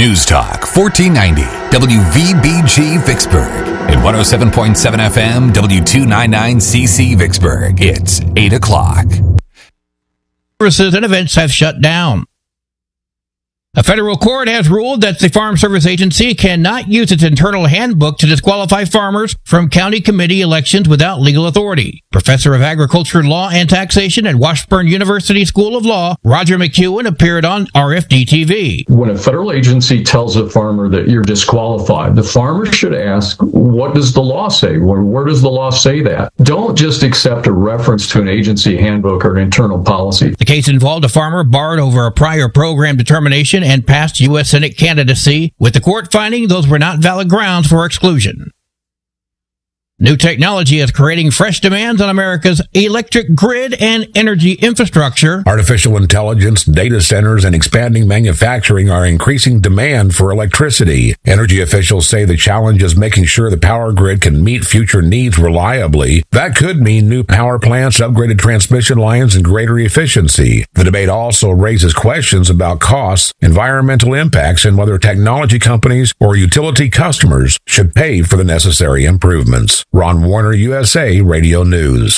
News Talk 1490 WVBG Vicksburg and 107.7 FM W299CC Vicksburg. It's 8 o'clock. Services and events have shut down. A federal court has ruled that the Farm Service Agency cannot use its internal handbook to disqualify farmers from county committee elections without legal authority. Professor of Agriculture Law and Taxation at Washburn University School of Law, Roger McEwen, appeared on RFD TV. When a federal agency tells a farmer that you're disqualified, the farmer should ask, what does the law say? Where does the law say that? Don't just accept a reference to an agency handbook or an internal policy. The case involved a farmer barred over a prior program determination and passed U.S. Senate candidacy, with the court finding those were not valid grounds for exclusion. New technology is creating fresh demands on America's electric grid and energy infrastructure. Artificial intelligence, data centers, and expanding manufacturing are increasing demand for electricity. Energy officials say the challenge is making sure the power grid can meet future needs reliably. That could mean new power plants, upgraded transmission lines, and greater efficiency. The debate also raises questions about costs, environmental impacts, and whether technology companies or utility customers should pay for the necessary improvements. Ron Warner, USA Radio News.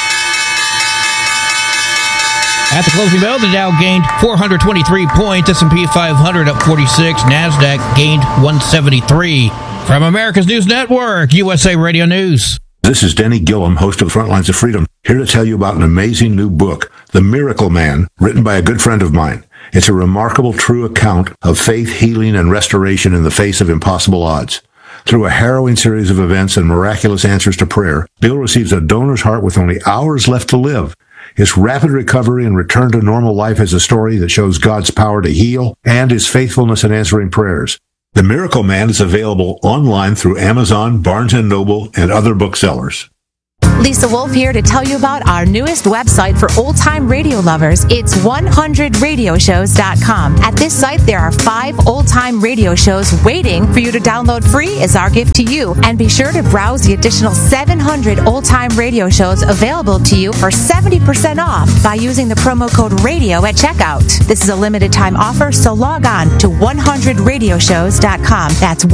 At the closing bell, the Dow gained 423 points, S&P 500 up 46, NASDAQ gained 173. From America's News Network, USA Radio News. This is Denny Gillum, host of Frontlines of Freedom, here to tell you about an amazing new book, The Miracle Man, written by a good friend of mine. It's a remarkable, true account of faith, healing, and restoration in the face of impossible odds. Through a harrowing series of events and miraculous answers to prayer, Bill receives a donor's heart with only hours left to live. His rapid recovery and return to normal life is a story that shows God's power to heal and his faithfulness in answering prayers. The Miracle Man is available online through Amazon, Barnes & Noble, and other booksellers. Lisa Wolf here to tell you about our newest website for old-time radio lovers. It's 100radioshows.com. At this site, there are 5 old-time radio shows waiting for you to download free as our gift to you. And be sure to browse the additional 700 old-time radio shows available to you for 70% off by using the promo code RADIO at checkout. This is a limited-time offer, so log on to 100radioshows.com. That's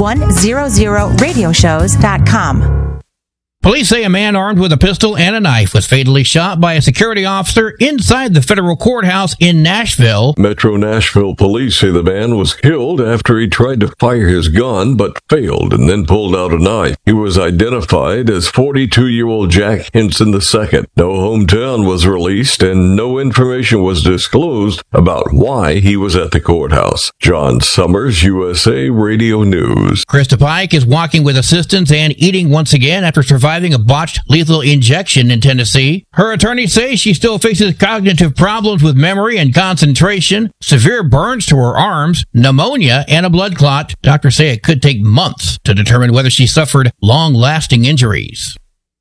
100radioshows.com. Police say a man armed with a pistol and a knife was fatally shot by a security officer inside the federal courthouse in Nashville. Metro Nashville police say the man was killed after he tried to fire his gun but failed and then pulled out a knife. He was identified as 42-year-old Jack Henson II. No hometown was released and no information was disclosed about why he was at the courthouse. John Summers, USA Radio News. Krista Pike is walking with assistance and eating once again after surviving a botched lethal injection in Tennessee. Her attorneys say she still faces cognitive problems with memory and concentration, severe burns to her arms, pneumonia, and a blood clot. Doctors say it could take months to determine whether she suffered long-lasting injuries.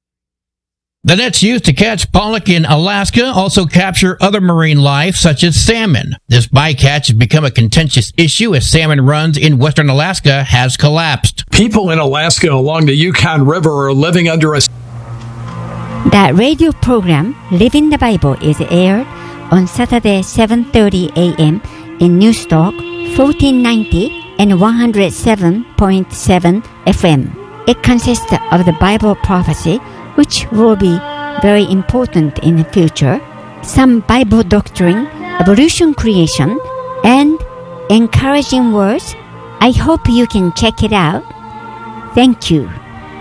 The nets used to catch pollock in Alaska also capture other marine life, such as salmon. This bycatch has become a contentious issue as salmon runs in western Alaska has collapsed. People in Alaska along the Yukon River are living under a... The radio program Living the Bible is aired on Saturday 7:30 a.m. in Newstalk 1490 and 107.7 FM. It consists of the Bible prophecy, which will be very important in the future, some Bible doctrine, evolution creation, and encouraging words. I hope you can check it out. Thank you.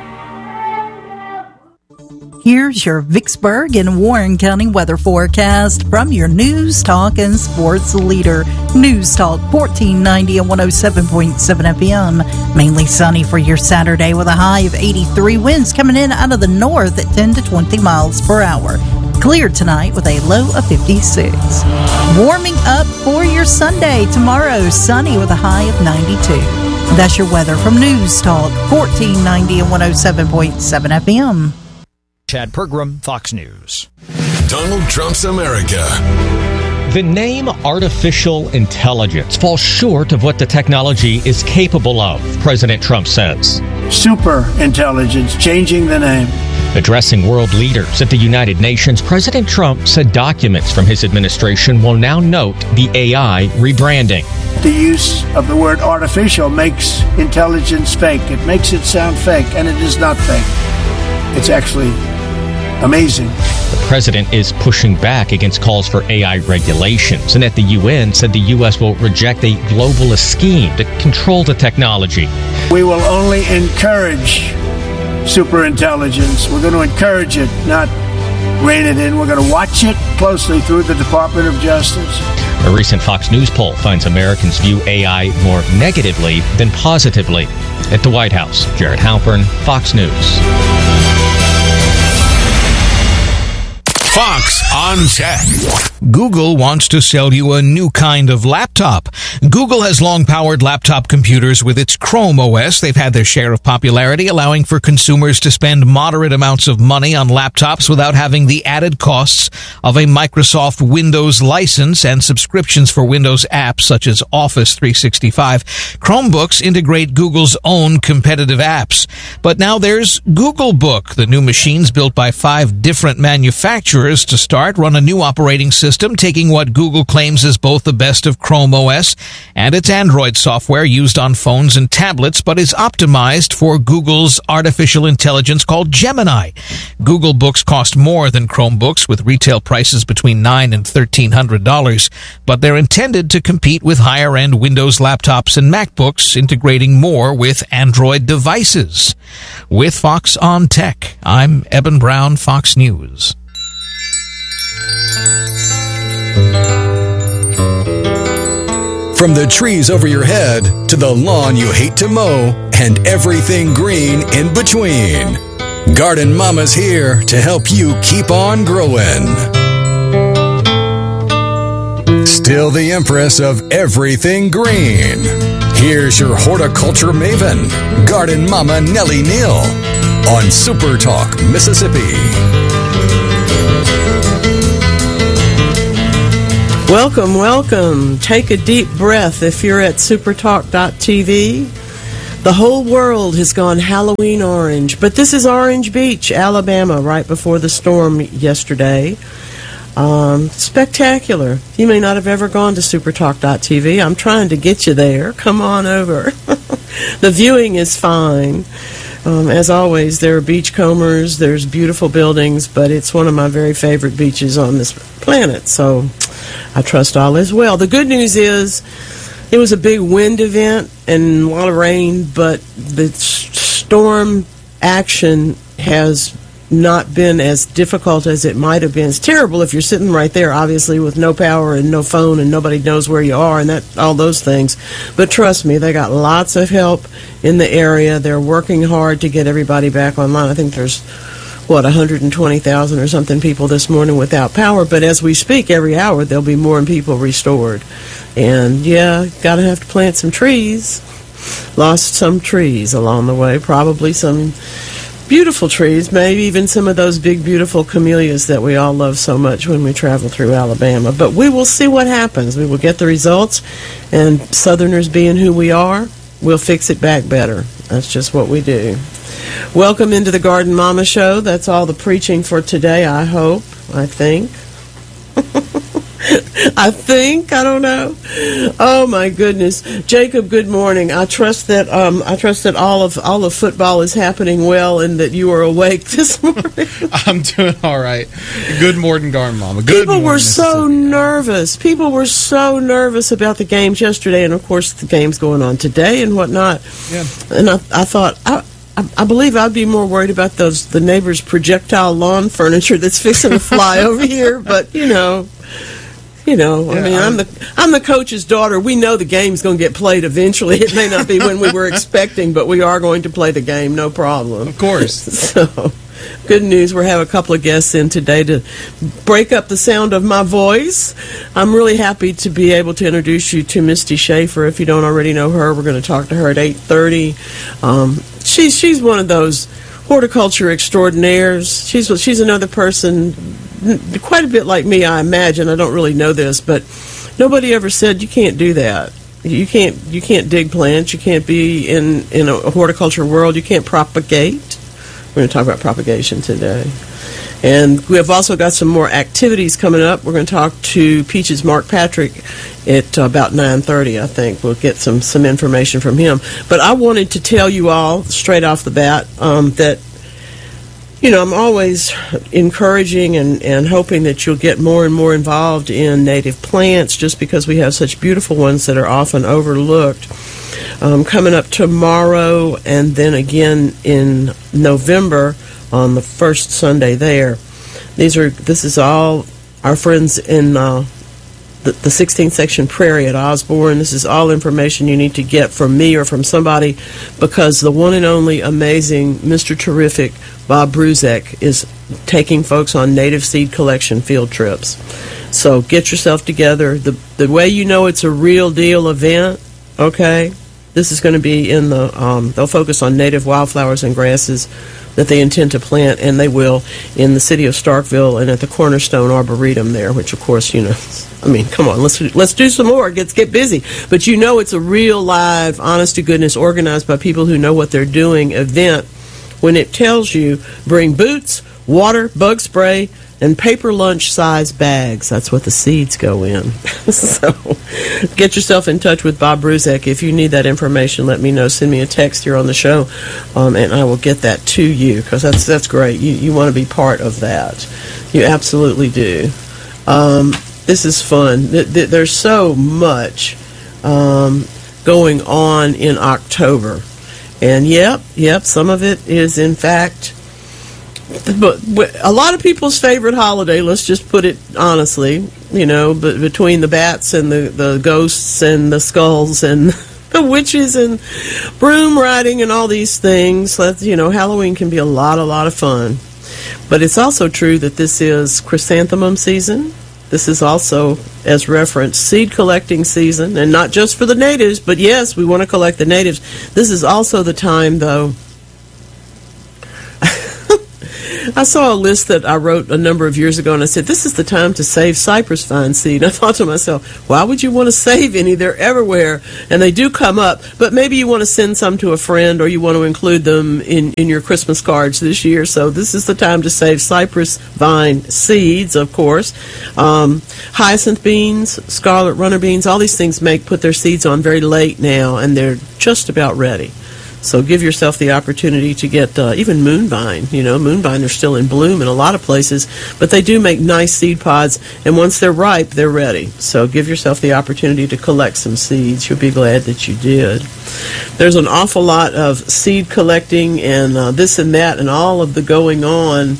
Here's your Vicksburg and Warren County weather forecast from your News Talk and Sports leader. News Talk 1490 and 107.7 FM. Mainly sunny for your Saturday with a high of 83. Winds coming in out of the north at 10 to 20 miles per hour. Clear tonight with a low of 56. Warming up for your Sunday. Tomorrow, sunny with a high of 92. That's your weather from News Talk 1490 and 107.7 FM. Chad Pergram, Fox News. Donald Trump's America. The name artificial intelligence falls short of what the technology is capable of, President Trump says. Super intelligence, changing the name. Addressing world leaders at the United Nations, President Trump said documents from his administration will now note the AI rebranding. the use of the word artificial makes intelligence fake. It makes it sound fake, and it is not fake. It's actually amazing. The president is pushing back against calls for AI regulations, and at the UN said the U.S. will reject a globalist scheme to control the technology. We will only encourage superintelligence. We're going to encourage it, not rein it in. We're going to watch it closely through the Department of Justice. A recent Fox News poll finds Americans view AI more negatively than positively. At the White House, Jared Halpern, Fox News. Fox on Tech. Google wants to sell you a new kind of laptop. Google has long powered laptop computers with its Chrome OS. They've had their share of popularity, allowing for consumers to spend moderate amounts of money on laptops without having the added costs of a Microsoft Windows license and subscriptions for Windows apps such as Office 365. Chromebooks integrate Google's own competitive apps. But now there's Google Book. The new machines, built by 5 different manufacturers to start, run a new operating system, taking what Google claims is both the best of Chrome OS and its Android software used on phones and tablets, but is optimized for Google's artificial intelligence called Gemini. Google Books cost more than Chromebooks, with retail prices between $900 and $1,300, but they're intended to compete with higher-end Windows laptops and MacBooks, integrating more with Android devices. With Fox on Tech, I'm Eben Brown, Fox News. From the trees over your head to the lawn you hate to mow and everything green in between, Garden Mama's here to help you keep on growing. Still the empress of everything green. Here's your horticulture maven, Garden Mama Nellie Neal, on Super Talk, Mississippi. Welcome, welcome. Take a deep breath if you're at supertalk.tv. The whole world has gone Halloween orange, but this is Orange Beach, Alabama, right before the storm yesterday. Spectacular. You may not have ever gone to supertalk.tv. I'm trying to get you there. Come on over. The viewing is fine. As always, there are beachcombers, there's beautiful buildings, but it's one of my very favorite beaches on this planet, so I trust all is well. The good news is it was a big wind event and a lot of rain, but the storm action has not been as difficult as it might have been. It's terrible if you're sitting right there, obviously, with no power and no phone and nobody knows where you are and that all those things. But trust me, they got lots of help in the area. They're working hard to get everybody back online. I think there's, 120,000 or something people this morning without power. But as we speak, every hour there'll be more people restored. And, yeah, got to have to plant some trees. Lost some trees along the way, probably some beautiful trees, maybe even some of those big, beautiful camellias that we all love so much when we travel through Alabama. But we will see what happens. We will get the results, and Southerners being who we are, we'll fix it back better. That's just what we do. Welcome into the Garden Mama Show. That's all the preaching for today, I hope, I think. I don't know. Oh my goodness, Jacob. Good morning. I trust that all of football is happening well, and that you are awake this morning. I'm doing all right. Good morning, Garden Mama. Good People were so nervous. People were so nervous about the games yesterday, and of course the game's going on today and whatnot. Yeah. And I thought I believe I'd be more worried about the neighbor's projectile lawn furniture that's fixing to fly over here, but you know, I mean, I'm the coach's daughter. We know the game's going to get played eventually. It may not be when we were expecting, but we are going to play the game, no problem. Of course. So, good news. We're having a couple of guests in today to break up the sound of my voice. I'm really happy to be able to introduce you to Misty Schaefer. If you don't already know her, we're going to talk to her at 8:30. She's one of those horticulture extraordinaires. She's another person, quite a bit like me, I imagine. I don't really know this, but nobody ever said you can't do that. You can't dig plants. You can't be in a horticulture world. You can't propagate. We're going to talk about propagation today. And we have also got some more activities coming up. We're going to talk to Peaches Mark Patrick at about 9:30, I think. We'll get some information from him. But I wanted to tell you all straight off the bat that, you know, I'm always encouraging and hoping that you'll get more and more involved in native plants, just because we have such beautiful ones that are often overlooked. Coming up tomorrow and then again in November on the first Sunday there. This is all our friends in the 16th Section Prairie at Osborne. This is all information you need to get from me or from somebody, because the one and only amazing Mr. Terrific Bob Bruzek is taking folks on native seed collection field trips. So get yourself together. The way you know it's a real deal event, okay, this is going to be in the, they'll focus on native wildflowers and grasses that they intend to plant, and they will, in the city of Starkville and at the Cornerstone Arboretum there, which of course, you know, I mean, come on, let's do some more. Let's get busy. But you know it's a real live, honest to goodness, organized by people who know what they're doing event when it tells you bring boots, water, bug spray, and paper lunch size bags. That's what the seeds go in. So get yourself in touch with Bob Bruzek. If you need that information, let me know. Send me a text here on the show, and I will get that to you, because that's great. You want to be part of that. You absolutely do. This is fun. There's so much going on in October. And yep, some of it is, in fact, but a lot of people's favorite holiday, let's just put it honestly, you know, but between the bats and the ghosts and the skulls and the witches and broom riding and all these things, Halloween can be a lot of fun. But it's also true that this is chrysanthemum season. This is also, as referenced, seed collecting season, and not just for the natives, but yes, we want to collect the natives. This is also the time, though. I saw a list that I wrote a number of years ago, and I said, this is the time to save cypress vine seed. I thought to myself, why would you want to save any? They're everywhere, and they do come up. But maybe you want to send some to a friend, or you want to include them in your Christmas cards this year. So this is the time to save cypress vine seeds, of course. Hyacinth beans, scarlet runner beans, all these things put their seeds on very late now, and they're just about ready. So give yourself the opportunity to get even moonvine. Moonvine are still in bloom in a lot of places, but they do make nice seed pods, and once they're ripe, they're ready. So give yourself the opportunity to collect some seeds. You'll be glad that you did. There's an awful lot of seed collecting and this and that and all of the going on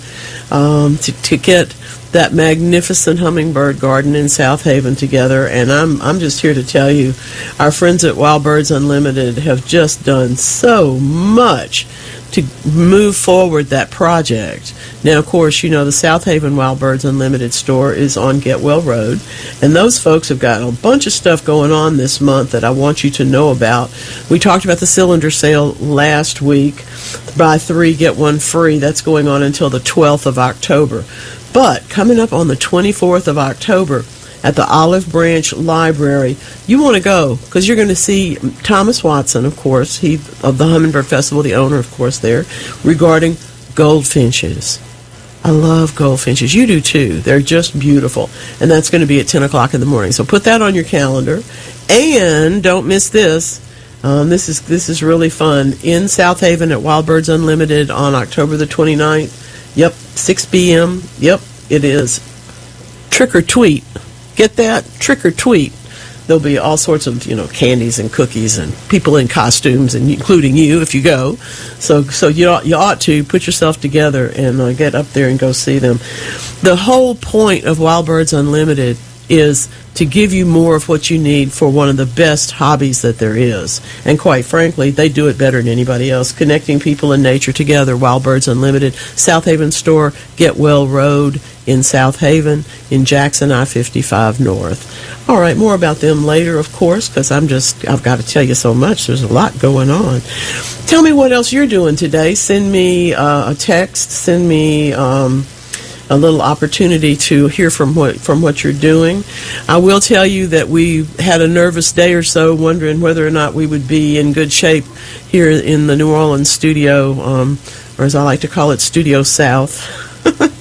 to get that magnificent hummingbird garden in South Haven together. And I'm just here to tell you, our friends at Wild Birds Unlimited have just done so much to move forward that project. Now, of course, the South Haven Wild Birds Unlimited store is on Getwell Road, and those folks have got a bunch of stuff going on this month that I want you to know about. We talked about the cylinder sale last week. Buy 3, get 1 free. That's going on until the 12th of October. But coming up on the 24th of October at the Olive Branch Library, you want to go, because you're going to see Thomas Watson, of course, he of the Hummingbird Festival, the owner, of course, there, regarding goldfinches. I love goldfinches. You do too. They're just beautiful. And that's going to be at 10 o'clock in the morning. So put that on your calendar. And don't miss this. This is really fun. In South Haven at Wild Birds Unlimited on October the 29th. Yep, 6 p.m. Yep, it is. Trick or tweet. Get that? Trick or tweet. There'll be all sorts of, candies and cookies and people in costumes, and including you if you go. So you ought to put yourself together and get up there and go see them. The whole point of Wild Birds Unlimited is to give you more of what you need for one of the best hobbies that there is. And quite frankly, they do it better than anybody else. Connecting people and nature together. Wild Birds Unlimited, South Haven store, Getwell Road in South Haven, in Jackson I-55 North. All right, more about them later, of course, because I've got to tell you so much. There's a lot going on. Tell me what else you're doing today. Send me a text. Send me a little opportunity to hear from what you're doing. I will tell you that we had a nervous day or so wondering whether or not we would be in good shape here in the New Orleans studio, or as I like to call it, Studio South.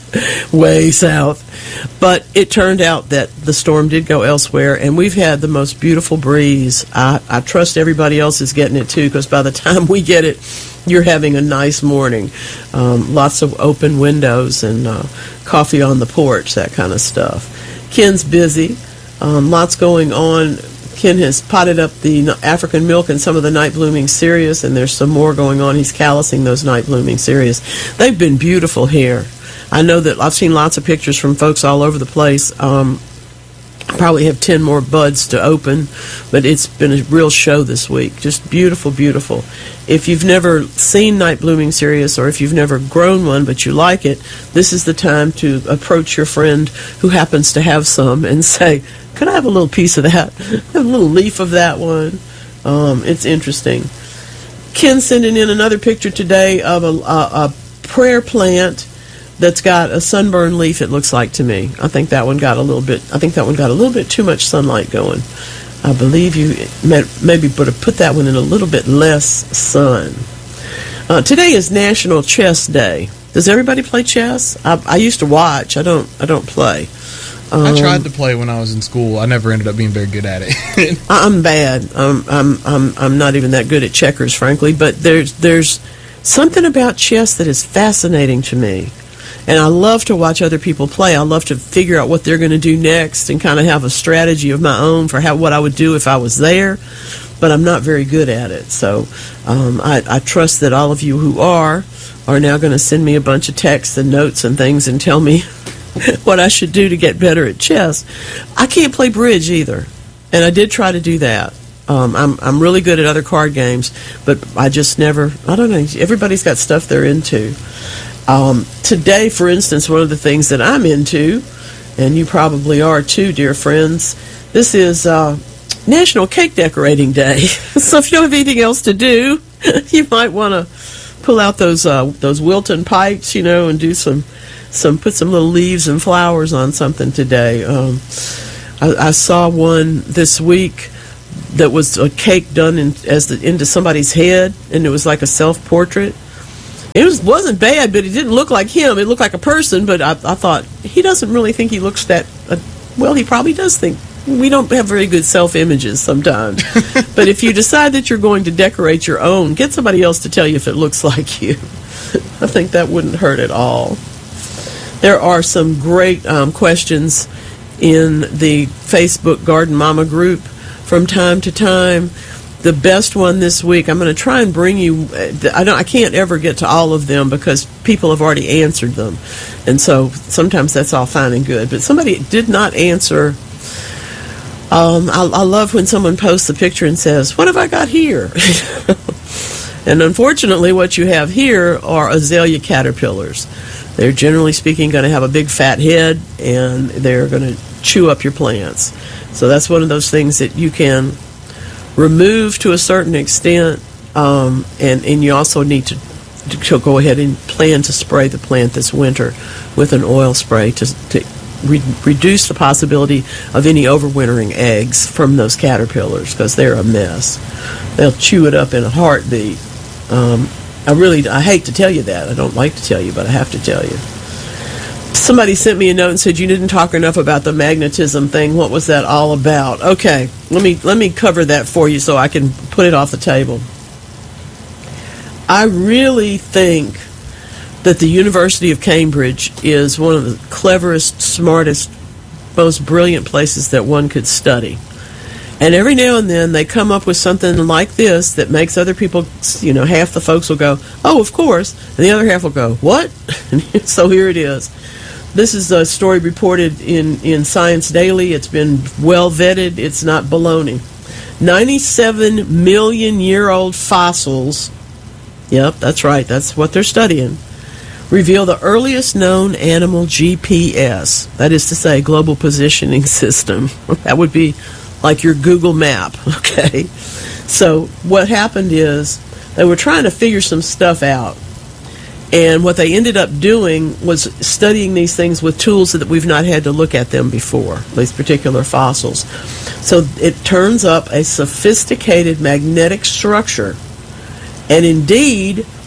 way south. But it turned out that the storm did go elsewhere, and we've had the most beautiful breeze. I trust everybody else is getting it too, because by the time we get it, you're having a nice morning. Lots of open windows and coffee on the porch, that kind of stuff. Ken's busy. Lots going on. Ken has potted up the African milk and some of the night blooming cereus, and there's some more going on. He's callousing those night blooming cereus. They've been beautiful here. I know that I've seen lots of pictures from folks all over the place. Probably have 10 more buds to open, but it's been a real show this week. Just beautiful, beautiful. If you've never seen night blooming cereus, or if you've never grown one but you like it, this is the time to approach your friend who happens to have some and say, "Can I have a little piece of that? Have a little leaf of that one?" It's interesting. Ken sending in another picture today of a prayer plant that's got a sunburned leaf, it looks like to me. I think that one got a little bit too much sunlight going. I believe you maybe put that one in a little bit less sun. Today is National Chess Day. Does everybody play chess? I used to watch. I don't play. I tried to play when I was in school. I never ended up being very good at it. I'm bad. I'm not even that good at checkers, frankly. But there's something about chess that is fascinating to me. And I love to watch other people play. I love to figure out what they're going to do next and kind of have a strategy of my own for what I would do if I was there. But I'm not very good at it. So I trust that all of you who are now going to send me a bunch of texts and notes and things and tell me what I should do to get better at chess. I can't play bridge either. And I did try to do that. I'm really good at other card games, but I just never, I don't know, everybody's got stuff they're into. Today, for instance, one of the things that I'm into, and you probably are too, dear friends, this is National Cake Decorating Day. So if you don't have anything else to do, you might want to pull out those Wilton pipes, and do put some little leaves and flowers on something today. I saw one this week that was a cake done into somebody's head, and it was like a self-portrait. It wasn't bad, but it didn't look like him. It looked like a person, but I thought, he doesn't really think he looks that... well, he probably does think. We don't have very good self-images sometimes. But if you decide that you're going to decorate your own, get somebody else to tell you if it looks like you. I think that wouldn't hurt at all. There are some great questions in the Facebook Garden Mama group from time to time. The best one this week, I'm going to try and bring you, I can't ever get to all of them because people have already answered them. And so sometimes that's all fine and good. But somebody did not answer. I love when someone posts a picture and says, "What have I got here?" And unfortunately, what you have here are azalea caterpillars. They're generally speaking going to have a big fat head, and they're going to chew up your plants. So that's one of those things that you can remove to a certain extent, and you also need to go ahead and plan to spray the plant this winter with an oil spray to reduce the possibility of any overwintering eggs from those caterpillars, because they're a mess. They'll chew it up in a heartbeat. I hate to tell you that. I don't like to tell you, but I have to tell you. Somebody sent me a note and said, "You didn't talk enough about the magnetism thing. What was that all about?" Okay, let me cover that for you so I can put it off the table. I really think that the University of Cambridge is one of the cleverest, smartest, most brilliant places that one could study. And every now and then they come up with something like this that makes other people, half the folks will go, "Oh, of course," and the other half will go, "What?" And so here it is. This is a story reported in Science Daily. It's been well vetted. It's not baloney. 97 million-year-old fossils, yep, that's right, that's what they're studying, reveal the earliest known animal GPS. That is to say, global positioning system. That would be like your Google map, okay? So what happened is they were trying to figure some stuff out. And what they ended up doing was studying these things with tools that we've not had to look at them before, these particular fossils. So it turns up a sophisticated magnetic structure. And indeed,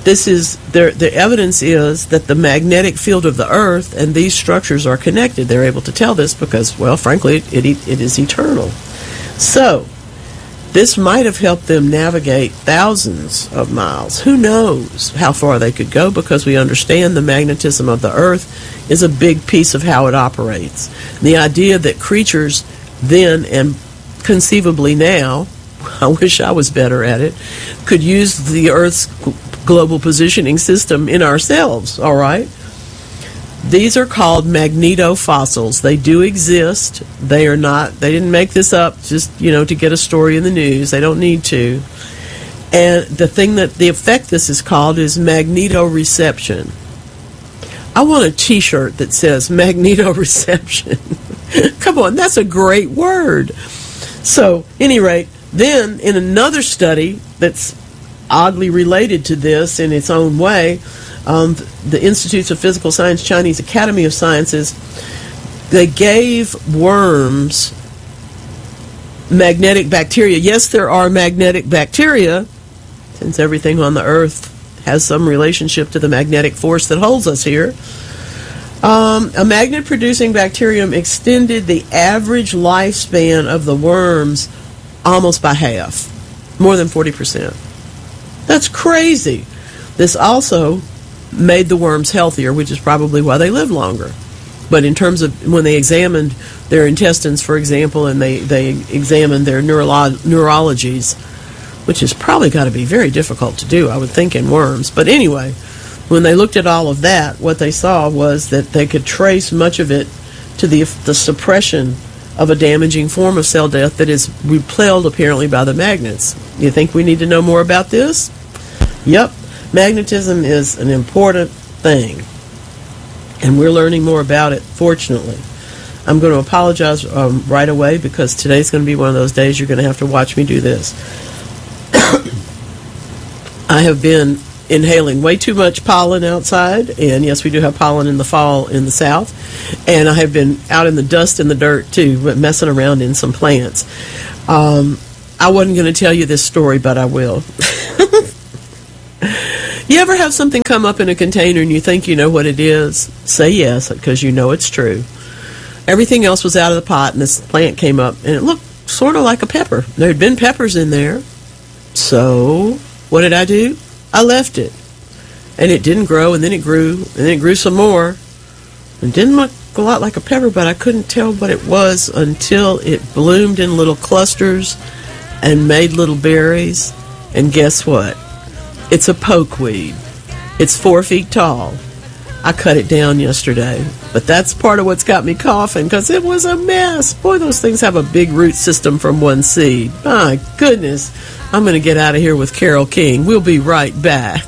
the evidence is that the magnetic field of the Earth and these structures are connected. They're able to tell this because, well, frankly, it is eternal. So, this might have helped them navigate thousands of miles. Who knows how far they could go, because we understand the magnetism of the Earth is a big piece of how it operates. The idea that creatures then and conceivably now, I wish I was better at it, could use the Earth's global positioning system in ourselves, all right? These are called magnetofossils. They do exist. They didn't make this up just, to get a story in the news. They don't need to. And the effect this is called is magnetoreception. I want a t-shirt that says magnetoreception. Come on, that's a great word. So, any rate, then in another study that's oddly related to this in its own way, the Institutes of Physical Science, Chinese Academy of Sciences, they gave worms magnetic bacteria. Yes, there are magnetic bacteria, since everything on the Earth has some relationship to the magnetic force that holds us here. A magnet-producing bacterium extended the average lifespan of the worms almost by half, more than 40%. That's crazy. This also made the worms healthier, which is probably why they live longer. But in terms of when they examined their intestines, for example, and they examined their neurologies, which has probably got to be very difficult to do, I would think, in worms. But anyway, when they looked at all of that, what they saw was that they could trace much of it to the suppression of a damaging form of cell death that is repelled apparently by the magnets. You think we need to know more about this? Yep. Magnetism is an important thing, and we're learning more about it, fortunately. I'm going to apologize right away, because today's going to be one of those days you're going to have to watch me do this. I have been inhaling way too much pollen outside, and yes, we do have pollen in the fall in the South, and I have been out in the dust and the dirt too, messing around in some plants. I wasn't going to tell you this story, but I will. You ever have something come up in a container and you think you know what it is? Say yes, because you know it's true. Everything else was out of the pot, and this plant came up, and it looked sort of like a pepper. There had been peppers in there. So, what did I do? I left it. And it didn't grow, and then it grew, and then it grew some more. It didn't look a lot like a pepper, but I couldn't tell what it was until it bloomed in little clusters and made little berries. And guess what? It's a pokeweed. It's 4 feet tall. I cut it down yesterday, but that's part of what's got me coughing, because it was a mess. Boy, those things have a big root system from one seed. My goodness. I'm going to get out of here with Carole King. We'll be right back.